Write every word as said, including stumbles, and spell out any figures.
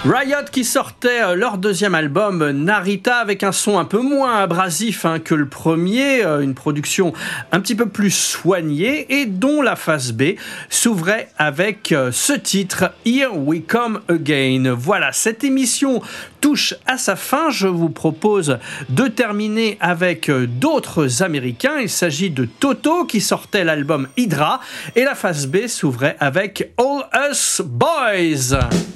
Riot qui sortait leur deuxième album Narita avec un son un peu moins abrasif hein, que le premier, une production un petit peu plus soignée et dont la phase B s'ouvrait avec ce titre Here We Come Again. Voilà, cette émission touche à sa fin. Je vous propose de terminer avec d'autres Américains. Il s'agit de Toto qui sortait l'album Hydra et la phase B s'ouvrait avec All Us Boys.